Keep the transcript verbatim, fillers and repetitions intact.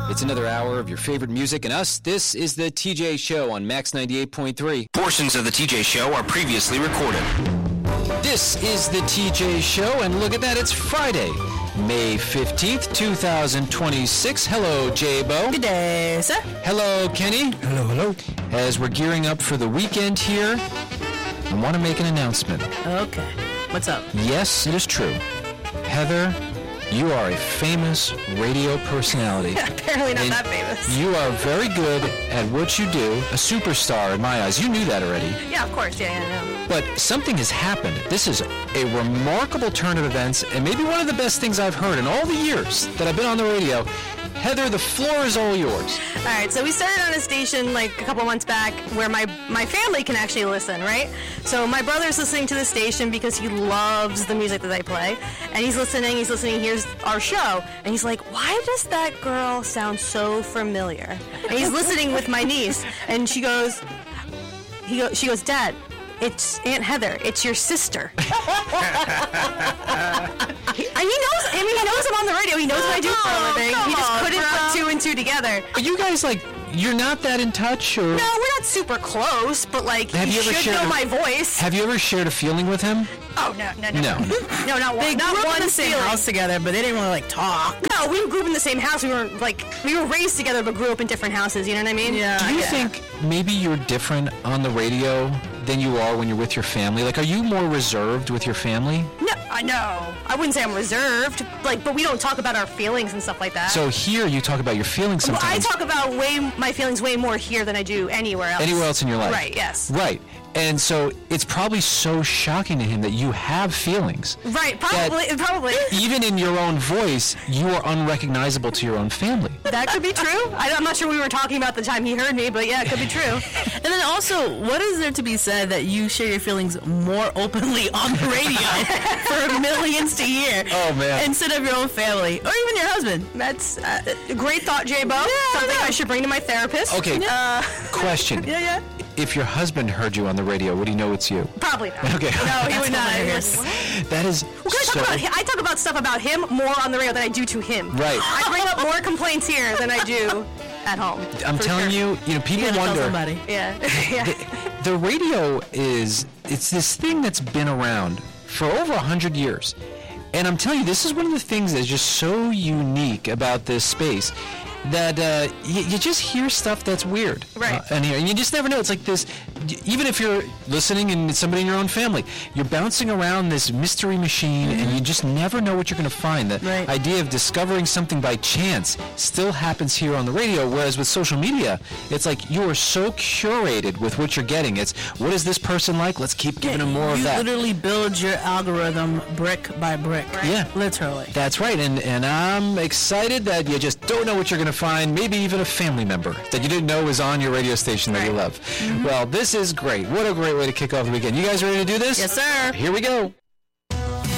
It's another hour of your favorite music and us. This is the T J Show on Max ninety-eight point three. Portions of the T J Show are previously recorded. This is the T J Show, and look at that, it's Friday, May fifteenth, twenty twenty-six. Hello, J-Bo. Good day, sir. Hello, Kenny. Hello, hello. As we're gearing up for the weekend here, I want to make an announcement. Okay. What's up? Yes, it is true. Heather, you are a famous radio personality. Apparently not and that famous. You are very good at what you do, a superstar in my eyes. You knew that already. Yeah, of course. Yeah, yeah, yeah. But something has happened. This is a remarkable turn of events, and maybe one of the best things I've heard in all the years that I've been on the radio. Heather, the floor is all yours. All right, so we started on a station like a couple months back where my, my family can actually listen, right? So my brother's listening to the station because he loves the music that I play. And he's listening, he's listening, he hears our show. And he's like, why does that girl sound so familiar? And he's listening with my niece. And she goes, he go, she goes, Dad, it's Aunt Heather. It's your sister. he, and he knows. I mean, he knows I'm on the radio. He knows what I do for a living. He just on, couldn't bro. put two and two together. Are you guys like, you're not that in touch, or? No, we're not super close, but like, Have you, you ever should shared know a- my voice. Have you ever shared a feeling with him? Oh no, no, no, No. no, not one. They not grew up one in the same feeling. house together, but they didn't really like talk. No, we grew up in the same house. We were like, we were raised together, but grew up in different houses. You know what I mean? Yeah. Do you yeah. think maybe you're different on the radio than you are when you're with your family? Like, are you more reserved with your family? No, I know. I wouldn't say I'm reserved, like, but we don't talk about our feelings and stuff like that. So here you talk about your feelings well, sometimes. I talk about way my feelings way more here than I do anywhere else. Anywhere else in your life. Right. Yes. Right. And so it's probably so shocking to him that you have feelings. Right. Probably. Probably. Even in your own voice, you are unrecognizable to your own family. That could be true. I, I'm not sure we were talking about the time he heard me, but yeah, it could be true. And then also, what is there to be said that you share your feelings more openly on the radio for millions to hear? Oh, man. Instead of your own family or even your husband. That's uh, a great thought, J-Bo. Yeah, Something I know. I should bring to my therapist. Okay, Uh, question. Yeah, yeah. If your husband heard you on the radio, would he know it's you? probably not. Okay. No, he would not. He hilarious. was- That is Well, 'cause I, so... talk about, I talk about stuff about him more on the radio than I do to him. Right. I bring up more complaints here than I do at home. I'm for telling sure. you, you know, people You gotta tell wonder... somebody. Yeah. yeah. The radio is, it's this thing that's been around for over a hundred years. And I'm telling you, this is one of the things that's just so unique about this space that uh, you, you just hear stuff that's weird. Right. Uh, and, here, and you just never know. It's like this, even if you're listening and it's somebody in your own family, you're bouncing around this mystery machine and you just never know what you're going to find. The Right. idea of discovering something by chance still happens here on the radio, whereas with social media, it's like you are so curated with what you're getting. It's, what is this person like? Let's keep giving them more you of that. literally build your algorithm brick by brick. Yeah. Literally. That's right, and, and I'm excited that you just don't know what you're going to find, maybe even a family member that you didn't know was on your radio station that you love. Well, this is great. What a great way to kick off the weekend. You guys ready to do this? Yes, sir. Here we go.